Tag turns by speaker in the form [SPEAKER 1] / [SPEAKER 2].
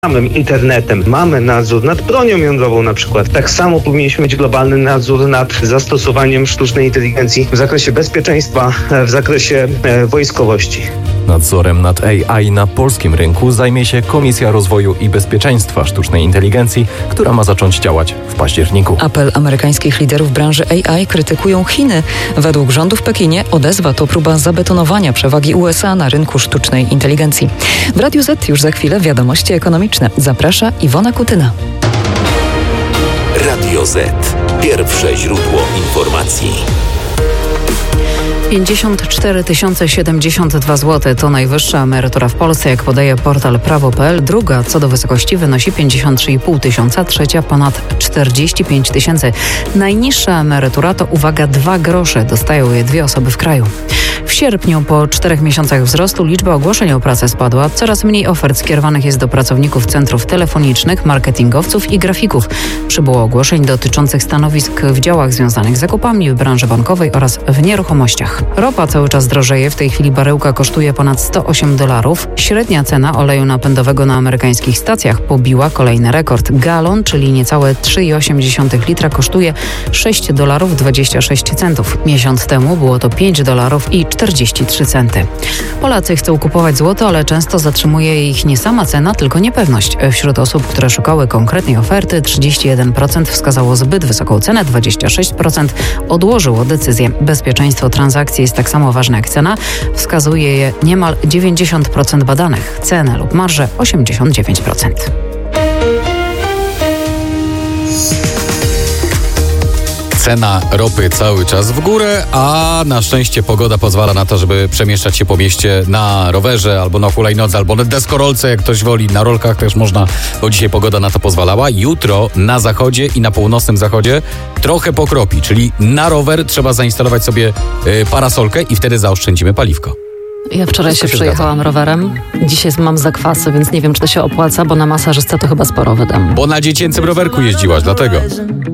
[SPEAKER 1] samym internetem. Mamy nadzór nad bronią jądrową na przykład. Tak samo powinniśmy mieć globalny nadzór nad zastosowaniem sztucznej inteligencji w zakresie bezpieczeństwa, w zakresie wojskowości.
[SPEAKER 2] Nadzorem nad AI na polskim rynku zajmie się Komisja Rozwoju i Bezpieczeństwa Sztucznej Inteligencji, która ma zacząć działać w październiku.
[SPEAKER 3] Apel amerykańskich liderów branży AI krytykują Chiny. Według rządu w Pekinie odezwa to próba zabetonowania przewagi USA na rynku sztucznej inteligencji. W Radiu Z już za chwilę wiadomości ekonomiczne. Zaprasza Iwona Kutyna.
[SPEAKER 4] Radio Z. Pierwsze źródło informacji.
[SPEAKER 5] 54 072 zł to najwyższa emerytura w Polsce, jak podaje portal prawo.pl. Druga co do wysokości wynosi 53,5 tysiąca, trzecia ponad 45 tysięcy. Najniższa emerytura to, uwaga, 2 grosze. Dostają je 2 osoby w kraju. W sierpniu, po 4 miesiącach wzrostu, liczba ogłoszeń o pracę spadła. Coraz mniej ofert skierowanych jest do pracowników centrów telefonicznych, marketingowców i grafików. Przybyło ogłoszeń dotyczących stanowisk w działach związanych z zakupami, w branży bankowej oraz w nieruchomościach. Ropa cały czas drożeje. W tej chwili baryłka kosztuje ponad $108. Średnia cena oleju napędowego na amerykańskich stacjach pobiła kolejny rekord. Galon, czyli niecałe 3,8 litra, kosztuje $6.26. Miesiąc temu było to $5.43. Polacy chcą kupować złoto, ale często zatrzymuje ich nie sama cena, tylko niepewność. Wśród osób, które szukały konkretnej oferty, 31% wskazało zbyt wysoką cenę, 26% odłożyło decyzję. Bezpieczeństwo transakcji jest tak samo ważne jak cena. Wskazuje je niemal 90% badanych. Cenę lub marżę 89%.
[SPEAKER 6] Cena ropy cały czas w górę, a na szczęście pogoda pozwala na to, żeby przemieszczać się po mieście na rowerze, albo na hulajnodze, albo na deskorolce, jak ktoś woli. Na rolkach też można, bo dzisiaj pogoda na to pozwalała. Jutro na zachodzie i na północnym zachodzie trochę pokropi, czyli na rower trzeba zainstalować sobie parasolkę i wtedy zaoszczędzimy paliwko.
[SPEAKER 7] Ja wczoraj się przejechałam rowerem. Dzisiaj mam zakwasy, więc nie wiem, czy to się opłaca, bo na masażystę to chyba sporo wydam.
[SPEAKER 6] Bo na dziecięcym rowerku jeździłaś, dlatego.